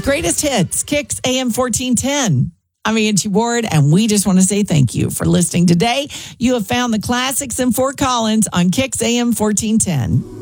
Greatest Hits, Kicks AM 1410. I'm Angie Ward, and we just want to say thank you for listening today. You have found the classics in Fort Collins on Kicks AM 1410.